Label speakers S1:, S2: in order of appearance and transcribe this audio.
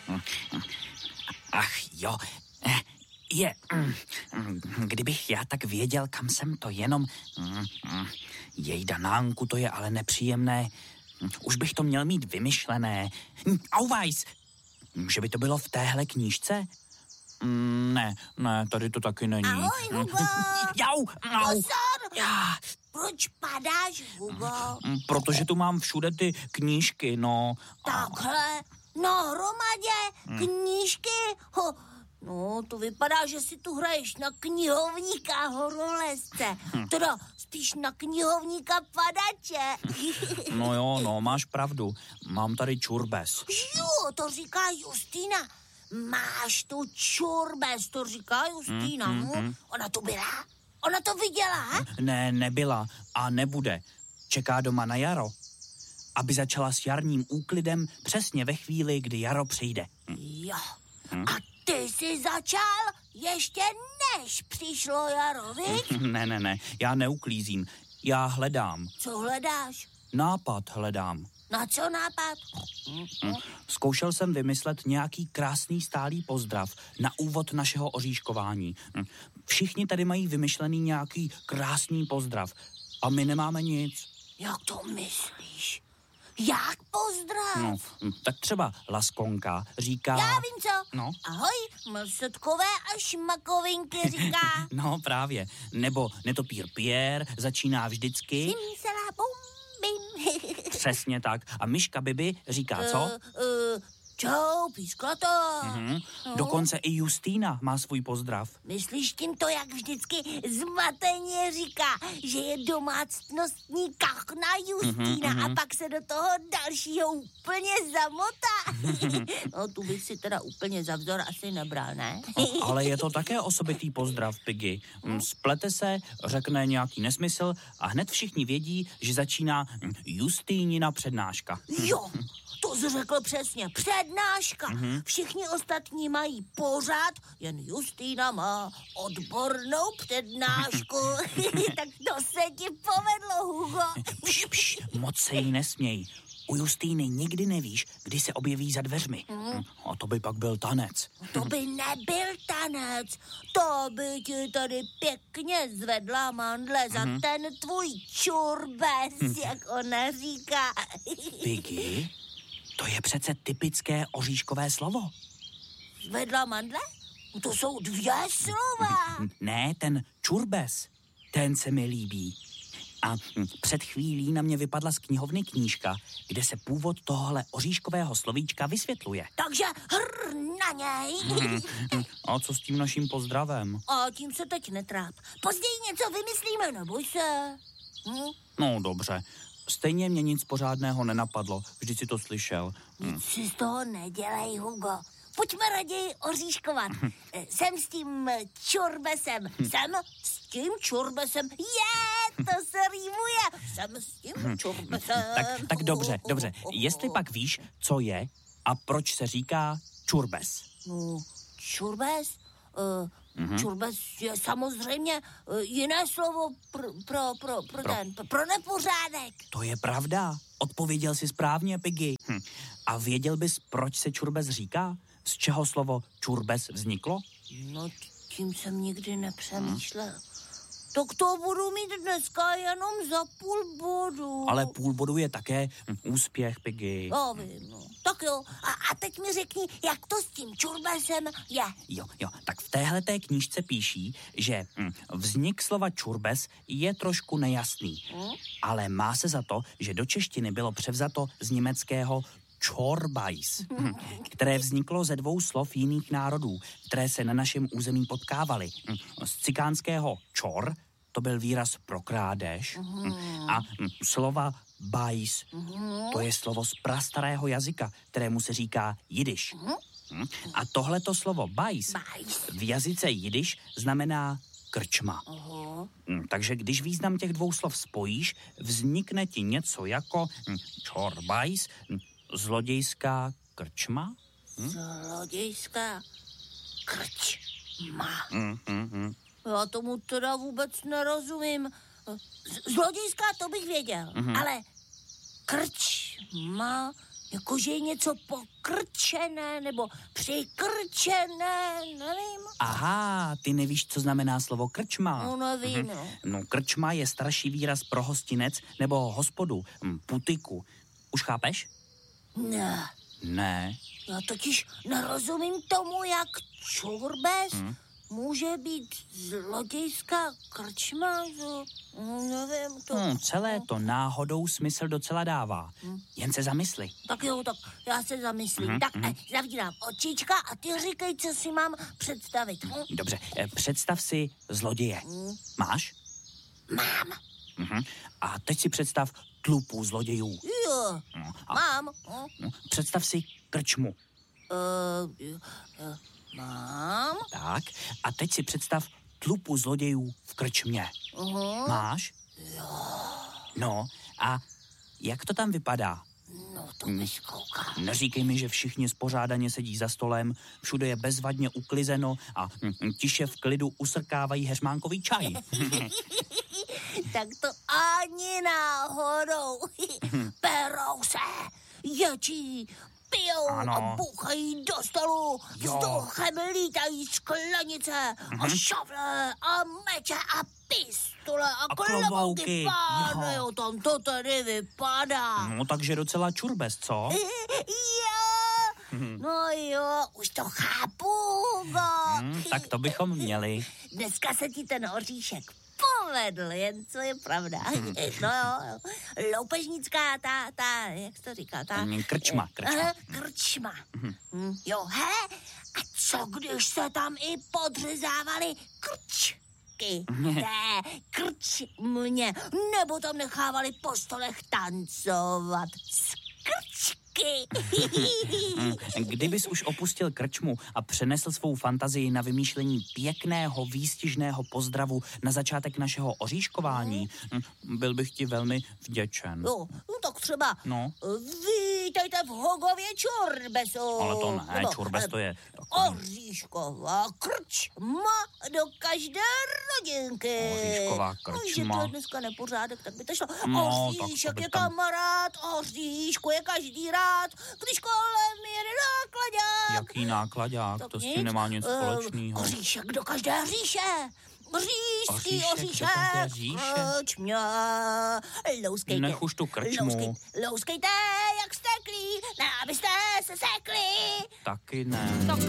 S1: Ach jo, kdybych já tak věděl, kam jsem to jenom... Jejda, Nánku, to je ale nepříjemné. Už bych to měl mít vymyšlené. Auvajs! Že by to bylo v téhle knížce? Ne, tady to taky není.
S2: Ahoj, Hugo.
S1: Jau!
S2: Pozor! Proč padáš, Hugo?
S1: Protože tu mám všude ty knížky, no.
S2: Takhle? Na hromadě? Knížky? No, to vypadá, že si tu hraješ na knihovníka horolezce. Teda spíš na knihovníka padače.
S1: No jo, no, máš pravdu. Mám tady čurbes.
S2: Jo, to říká Justýna. Máš tu čurbes, to říká Justýna. Ona tu byla? Ona to viděla?
S1: Ne, nebyla a nebude. Čeká doma na jaro. Aby začala s jarním úklidem přesně ve chvíli, kdy jaro přijde.
S2: Jo. A ty jsi začal ještě než přišlo jaro, viď?
S1: Ne, já neuklízím. Já hledám.
S2: Co hledáš?
S1: Nápad hledám.
S2: Na co nápad?
S1: Zkoušel jsem vymyslet nějaký krásný stálý pozdrav na úvod našeho oříškování. Všichni tady mají vymyšlený nějaký krásný pozdrav a my nemáme nic.
S2: Jak to myslíš? Jak pozdrav?
S1: No, tak třeba Laskonka říká...
S2: Já vím co.
S1: No.
S2: Ahoj, mlsotkové a šmakovinky říká.
S1: No právě. Nebo netopír Pierre začíná vždycky...
S2: Simsela bum bim.
S1: Přesně tak. A myška Bibi říká co?
S2: Čau, písklato.
S1: Dokonce i Justýna má svůj pozdrav.
S2: Myslíš tím to, jak vždycky zmateně říká, že je domácnostní kachna Justýna a pak se do toho dalšího úplně zamotá. No, tu bych si teda úplně za vzor asi nebral, ne?
S1: Ale je to také osobitý pozdrav, Piggy. Splete se, řekne nějaký nesmysl a hned všichni vědí, že začíná Justýnina přednáška.
S2: Jo, to jsi řekl přesně. Přednáška. Všichni ostatní mají pořád, jen Justýna má odbornou přednášku. Tak to se ti povedlo, Hugo.
S1: Pš, moc se jí nesměj. U Justýny nikdy nevíš, kdy se objeví za dveřmi. A to by pak byl tanec.
S2: To by nebyl tanec. To by ti tady pěkně zvedla mandle za ten tvůj čurbes, jak ona říká.
S1: Piggy? To je přece typické oříškové slovo.
S2: Zvedla mandle? To jsou 2 slova.
S1: Ne, ten čurbes. Ten se mi líbí. A před chvílí na mě vypadla z knihovny knížka, kde se původ tohohle oříškového slovíčka vysvětluje.
S2: Takže na něj.
S1: A co s tím naším pozdravem?
S2: A tím se teď netráp. Později něco vymyslíme, neboj se.
S1: No dobře. Stejně mě nic pořádného nenapadlo. Vždyť si to slyšel.
S2: Nic si z toho nedělej, Hugo. Pojďme raději oříškovat. Jsem s tím čurbesem. Jsem s tím čurbesem. To se rýmuje. Jsem s tím čurbesem.
S1: Tak dobře. Jestli pak víš, co je a proč se říká čurbes?
S2: No, čurbes? Čurbes je samozřejmě jiné slovo pro nepořádek.
S1: To je pravda. Odpověděl jsi správně, Piggy. A věděl bys, proč se čurbes říká? Z čeho slovo čurbes vzniklo?
S2: No, tím jsem nikdy nepřemýšlel. Tak to budu mít dneska jenom za půl bodu.
S1: Ale půl bodu je také úspěch, Piggy.
S2: Já vím, no. Tak jo, a teď mi řekni, jak to s tím čurbesem je.
S1: Jo, tak v téhleté knížce píší, že vznik slova čurbes je trošku nejasný. Ale má se za to, že do češtiny bylo převzato z německého čorbajs, které vzniklo ze 2 slov jiných národů, které se na našem území potkávaly. Z cikánského čor, to byl výraz pro krádež, a slova bajs, to je slovo z prastarého jazyka, kterému se říká jidiš. A tohleto slovo bajs v jazyce jidiš znamená krčma. Takže když význam těch 2 slov spojíš, vznikne ti něco jako čorbajs, zlodějská krčma?
S2: Zlodějská krčma. Já tomu teda vůbec nerozumím. Zlodějská to bych věděl, ale krčma, Jakože je něco pokrčené nebo přikrčené, nevím.
S1: Aha, ty nevíš, co znamená slovo krčma.
S2: No nevím, no.
S1: No, krčma je starší výraz pro hostinec nebo hospodu, putiku. Už chápeš?
S2: Ne,
S1: Ne.
S2: já totiž nerozumím tomu, jak čurbes může být zlodějská krčma, nevím to.
S1: Celé to náhodou smysl docela dává. Jen se zamysli.
S2: Tak jo, tak já se zamyslím. Tak zavírám očička a ty říkej, co si mám představit.
S1: Dobře, představ si zloděje. Máš?
S2: Mám.
S1: A teď si představ tlupu zlodějů.
S2: Jo, mám.
S1: Představ si krčmu.
S2: Mám.
S1: Tak, a teď si představ tlupu zlodějů v krčmě. Máš?
S2: Jo.
S1: No, a jak to tam vypadá?
S2: No, to vyzkoukám.
S1: Neříkej mi, že všichni spořádaně sedí za stolem, všude je bezvadně uklizeno a tiše v klidu usrkávají heřmánkový čaj.
S2: Tak to ani náhodou. Perou se, ječí, pijou
S1: ano.
S2: a bouchají do stolu. Vzduchem lítají sklenice a šavle a meče a pistole a klobouky. Jo, tam to tady vypadá.
S1: No, takže docela čurbes, co?
S2: Jo, no jo, už to chápu, Hugo.
S1: Tak to bychom měli.
S2: Dneska se ti ten oříšek povedl, jen co je pravda. No jo, loupežnická, ta, jak to říká, ta...
S1: Krčma.
S2: Krčma. Jo, he? A co, když se tam i podřezávali krčky? Té krčmě. Nebo tam nechávali po stolech tancovat s krčky.
S1: Kdybys už opustil krčmu a přenesl svou fantazii na vymýšlení pěkného, výstižného pozdravu na začátek našeho oříškování, byl bych ti velmi vděčen.
S2: Jo, no tak třeba vítejte v Hogově čurbesu.
S1: Ale to ne, čurbes to je...
S2: Oříšková krčma do každé rodinky.
S1: Oříšková krčma.
S2: Že to je dneska nepořádek, tak by to šlo.
S1: No,
S2: Oříšek je kamarád, oříšku je každý rád, když kolem jede náklaďák.
S1: Jaký náklaďák? To s tím nemá nic společného.
S2: Oříšek do každé říše. Říšský oříšek, krčmě. Louskejte.
S1: Nech už tu krčmu.
S2: Louskejte, jak steklí, ne, abyste se sekli.
S1: Taky ne.